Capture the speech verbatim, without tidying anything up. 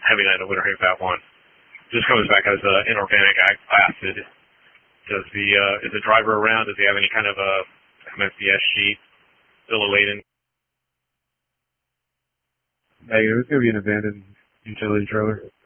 heavy night of winter haze at one. Just comes back as uh, inorganic acid. Does the uh, is the driver around? Does he have any kind of a M S D S sheet still awaiting? Negative. It's gonna be an abandoned utility trailer.